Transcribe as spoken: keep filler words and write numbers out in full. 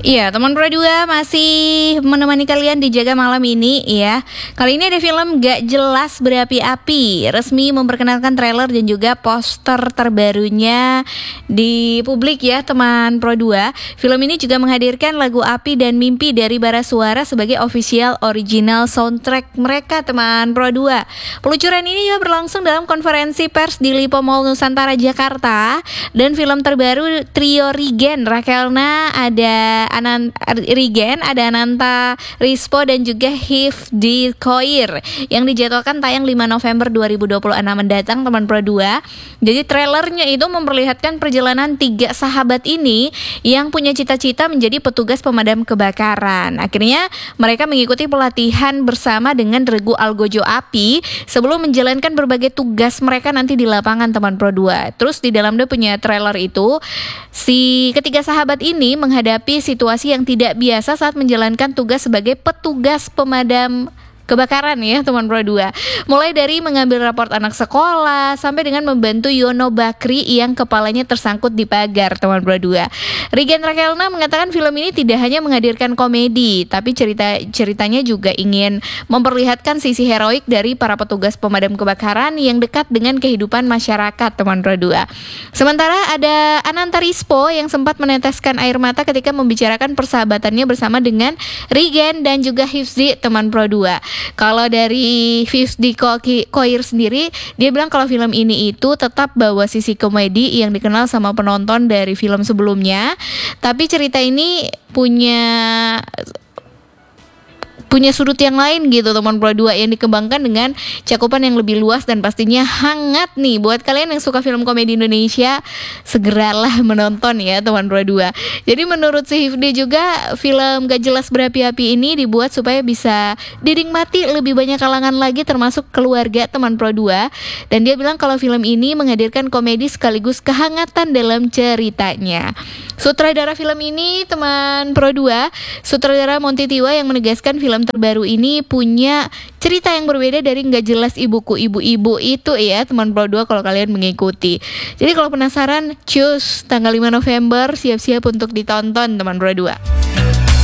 Iya, teman Pro dua masih menemani kalian di Jaga Malam ini ya. Kali ini ada film Gak Jelas Berapi-Api, resmi memperkenalkan trailer dan juga poster terbarunya di publik ya teman Pro dua. Film ini juga menghadirkan lagu Api dan Mimpi dari Bara Suara sebagai official original soundtrack mereka teman Pro dua. Peluncuran ini juga berlangsung dalam konferensi pers di Lipo Mall Nusantara Jakarta. Dan film terbaru trio Rigen, Rakelna, ada Anan Rigen, ada Ananta Rispo dan juga Hifdi Koir yang dijadwalkan tayang lima November dua ribu dua puluh enam mendatang teman Pro dua. Jadi trailernya itu memperlihatkan perjalanan tiga sahabat ini yang punya cita-cita menjadi petugas pemadam kebakaran. Akhirnya mereka mengikuti pelatihan bersama dengan Regu Algojo Api sebelum menjalankan berbagai tugas mereka nanti di lapangan teman Pro dua. Terus di dalam dia punya trailer itu si ketiga sahabat ini menghadapi situasi yang tidak biasa saat menjalankan tugas sebagai petugas pemadam kebakaran ya teman Pro dua. Mulai dari mengambil raport anak sekolah sampai dengan membantu Yono Bakri yang kepalanya tersangkut di pagar teman Pro dua. Rigen Rakelna mengatakan film ini tidak hanya menghadirkan komedi, tapi cerita ceritanya juga ingin memperlihatkan sisi heroik dari para petugas pemadam kebakaran yang dekat dengan kehidupan masyarakat teman Pro dua. Sementara ada Ananta Rispo yang sempat meneteskan air mata ketika membicarakan persahabatannya bersama dengan Rigen dan juga Hifzi teman Pro dua. Kalau dari Hifdi Koir sendiri, dia bilang kalau film ini itu tetap bawa sisi komedi yang dikenal sama penonton dari film sebelumnya, tapi cerita ini punya punya sudut yang lain gitu teman Pro dua yang dikembangkan dengan cakupan yang lebih luas dan pastinya hangat nih buat kalian yang suka film komedi Indonesia. Segeralah menonton ya teman Pro dua. Jadi menurut si Hifdi juga film Gak Jelas Berapi-Api ini dibuat supaya bisa dinikmati lebih banyak kalangan lagi termasuk keluarga teman Pro dua. Dan dia bilang kalau film ini menghadirkan komedi sekaligus kehangatan dalam ceritanya. Sutradara film ini teman Pro dua, sutradara Monty Tiwa yang menegaskan film terbaru ini punya cerita yang berbeda dari Gak Jelas Ibuku Ibu-Ibu itu ya teman Pro dua kalau kalian mengikuti. Jadi kalau penasaran, cus tanggal lima November siap-siap untuk ditonton teman Pro dua.